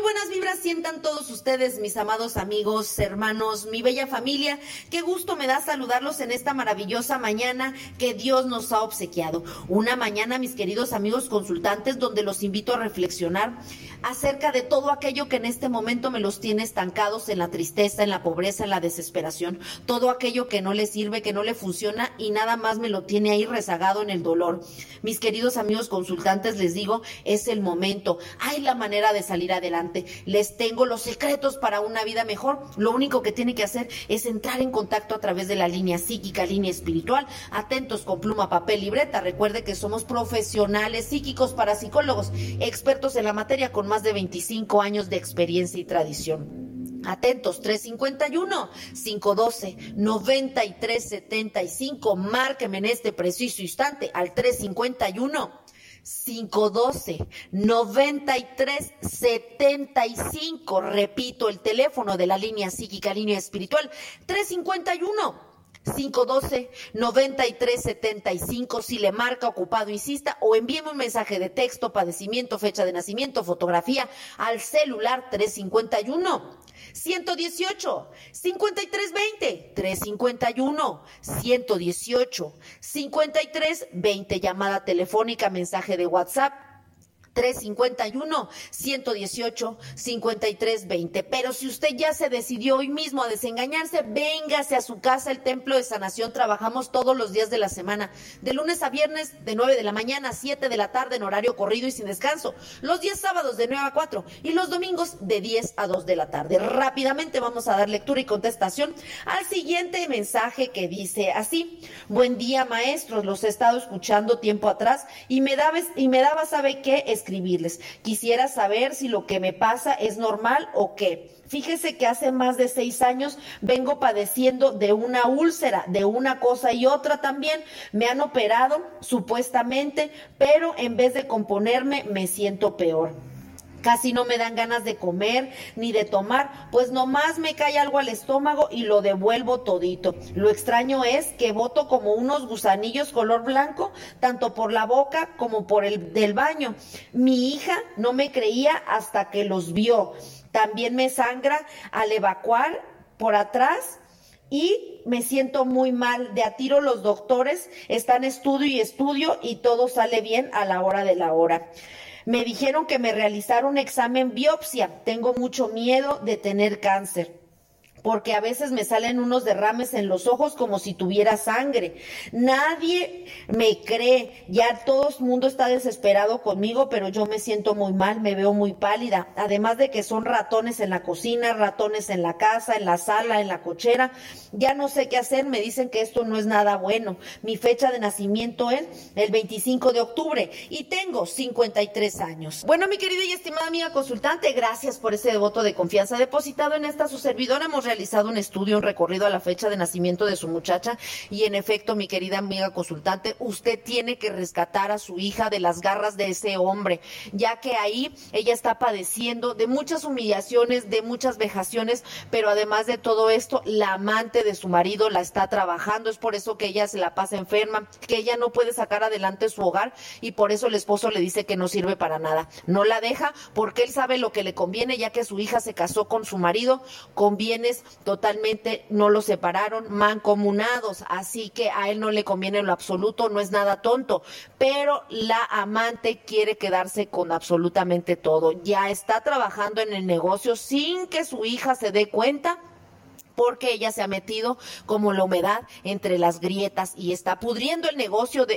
buenas vibras sientan todos ustedes, mis amados amigos, hermanos, mi bella familia. Qué gusto me da saludarlos en esta maravillosa mañana que Dios nos ha obsequiado. Una mañana, mis queridos amigos consultantes, donde los invito a reflexionar acerca de todo aquello que en este momento me los tiene estancados en la tristeza, en la pobreza, en la desesperación. Todo aquello que no le sirve, que no le funciona y nada más me lo tiene ahí rezagado en el dolor. Mis queridos amigos consultantes, les digo, es el momento. Hay la manera de salir adelante. Les tengo los secretos para una vida mejor. Lo único que tiene que hacer es entrar en contacto a través de la línea psíquica, línea espiritual. Atentos con pluma, papel, libreta. Recuerde que somos profesionales psíquicos, parapsicólogos, expertos en la materia con más de 25 años de experiencia y tradición. Atentos, 351-512-9375. Márqueme en este preciso instante al 351-512-9375. Repito, el teléfono de la línea psíquica, línea espiritual, 351-512-9375. Si le marca ocupado, insista o envíeme un mensaje de texto, padecimiento, fecha de nacimiento, fotografía al celular 351-118-5320, 351-118-5320, llamada telefónica, mensaje de WhatsApp 351-118-5320. Pero si usted ya se decidió hoy mismo a desengañarse, véngase a su casa, el Templo de Sanación. Trabajamos todos los días de la semana, de lunes a viernes, de 9 de la mañana a 7 de la tarde en horario corrido y sin descanso. Los días sábados de 9 a 4 y los domingos de 10 a 2 de la tarde. Rápidamente vamos a dar lectura y contestación al siguiente mensaje que dice así: buen día, maestros, los he estado escuchando tiempo atrás y me daba, ¿sabe qué? Escribirles. Quisiera saber si lo que me pasa es normal o qué. Fíjese que hace más de 6 años vengo padeciendo de una úlcera, de una cosa y otra también. Me han operado, supuestamente, pero en vez de componerme, me siento peor. Casi no me dan ganas de comer ni de tomar, pues nomás me cae algo al estómago y lo devuelvo todito. Lo extraño es que boto como unos gusanillos color blanco, tanto por la boca como por el del baño. Mi hija no me creía hasta que los vio. También me sangra al evacuar por atrás y me siento muy mal. De a tiro los doctores están estudio y todo sale bien a la hora de la hora. Me dijeron que me realizara un examen biopsia. Tengo mucho miedo de tener cáncer, porque a veces me salen unos derrames en los ojos como si tuviera sangre. Nadie me cree, ya todo el mundo está desesperado conmigo, pero yo me siento muy mal, me veo muy pálida. Además de que son ratones en la cocina, ratones en la casa, en la sala, en la cochera. Ya no sé qué hacer, me dicen que esto no es nada bueno. Mi fecha de nacimiento es el 25 de octubre y tengo 53 años. Bueno, mi querida y estimada amiga consultante, gracias por ese voto de confianza depositado en esta su servidora. Hemos realizado un estudio, un recorrido a la fecha de nacimiento de su muchacha y en efecto, mi querida amiga consultante, usted tiene que rescatar a su hija de las garras de ese hombre, ya que ahí ella está padeciendo de muchas humillaciones, de muchas vejaciones, pero además de todo esto, la amante de su marido la está trabajando. Es por eso que ella se la pasa enferma, que ella no puede sacar adelante su hogar y por eso el esposo le dice que no sirve para nada. No la deja porque él sabe lo que le conviene, ya que su hija se casó con su marido con bienes totalmente, no los separaron, mancomunados, así que a él no le conviene en lo absoluto, no es nada tonto, pero la amante quiere quedarse con absolutamente todo. Ya está trabajando en el negocio sin que su hija se dé cuenta, porque ella se ha metido como la humedad entre las grietas y está pudriendo el negocio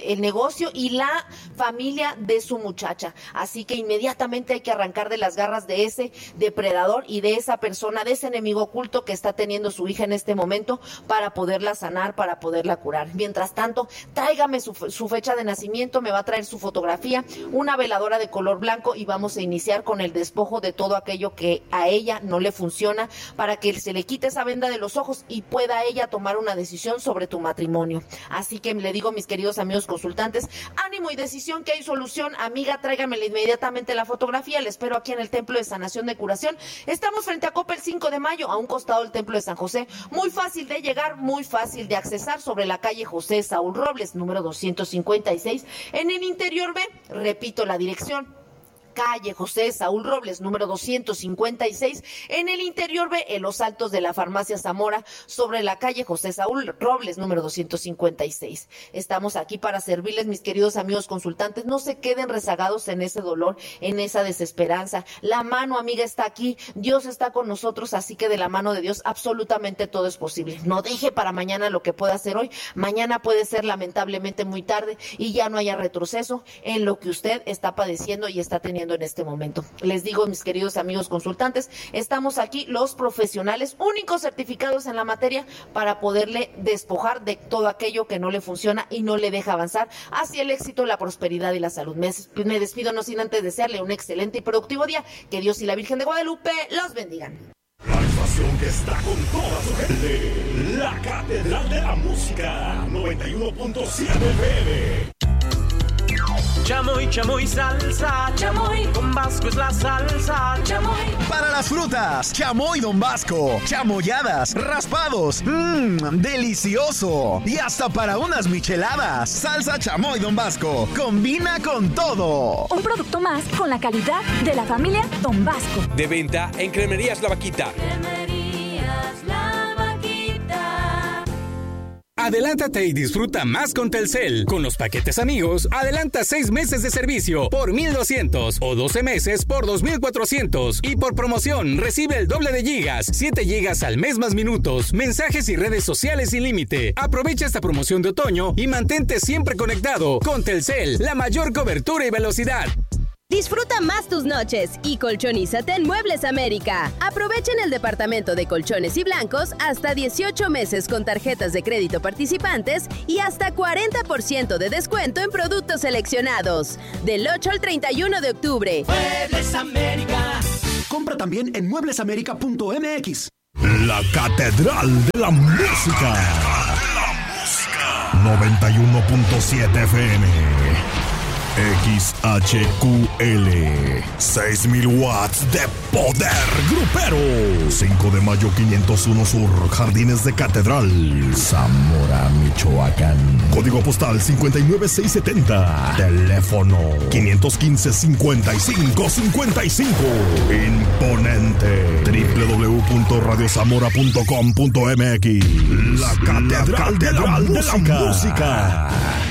y la familia de su muchacha. Así que inmediatamente hay que arrancar de las garras de ese depredador y de esa persona, de ese enemigo oculto que está teniendo su hija en este momento, para poderla sanar, para poderla curar. Mientras tanto, tráigame su fecha de nacimiento, me va a traer su fotografía, una veladora de color blanco y vamos a iniciar con el despojo de todo aquello que a ella no le funciona, para que se le quite esa venda de los ojos y pueda ella tomar una decisión sobre tu matrimonio. Así que le digo, mis queridos amigos consultantes, ánimo y decisión, que hay solución. Amiga, tráigamele inmediatamente la fotografía. Le espero aquí en el Templo de Sanación de Curación. Estamos frente a Coppel 5 de Mayo, a un costado del Templo de San José. Muy fácil de llegar, muy fácil de accesar, sobre la calle José Saúl Robles, número 256, en el interior B. Repito la dirección: calle José Saúl Robles, número 256, en el interior B, en los altos de la farmacia Zamora, sobre la calle José Saúl Robles, número 256. Estamos aquí para servirles, mis queridos amigos consultantes. No se queden rezagados en ese dolor, en esa desesperanza. La mano amiga está aquí, Dios está con nosotros, así que de la mano de Dios absolutamente todo es posible. No deje para mañana lo que pueda hacer hoy. Mañana puede ser lamentablemente muy tarde y ya no haya retroceso en lo que usted está padeciendo y está teniendo en este momento. Les digo, mis queridos amigos consultantes, estamos aquí los profesionales únicos certificados en la materia para poderle despojar de todo aquello que no le funciona y no le deja avanzar hacia el éxito, la prosperidad y la salud. Me despido no sin antes desearle un excelente y productivo día. Que Dios y la Virgen de Guadalupe los bendigan. La estación que está con toda su gente, la Catedral de la Música, 91.7 FM. Chamoy, chamoy, salsa, chamoy, Don Vasco es la salsa, chamoy. Para las frutas, chamoy Don Vasco, chamoyadas, raspados, delicioso. Y hasta para unas micheladas, salsa chamoy Don Vasco, combina con todo. Un producto más con la calidad de la familia Don Vasco. De venta en Cremerías La Vaquita. Cremerías La Vaquita. Adelántate y disfruta más con Telcel. Con los paquetes amigos, adelanta 6 meses de servicio por 1,200 o 12 meses por 2,400. Y por promoción, recibe el doble de gigas, 7 gigas al mes más minutos, mensajes y redes sociales sin límite. Aprovecha esta promoción de otoño y mantente siempre conectado. Con Telcel, la mayor cobertura y velocidad. Disfruta más tus noches y colchonízate en Muebles América. Aprovechen el departamento de colchones y blancos hasta 18 meses con tarjetas de crédito participantes y hasta 40% de descuento en productos seleccionados. Del 8 al 31 de octubre. Muebles América. Compra también en mueblesamerica.mx. La Catedral de la Música. 91.7 FM. XHQL 6,000 watts de poder grupero. 5 de mayo 501 Sur, Jardines de Catedral, Zamora, Michoacán. Código postal 59670. Teléfono 515-5555. Imponente. www.radiozamora.com.mx. La Catedral de la Música.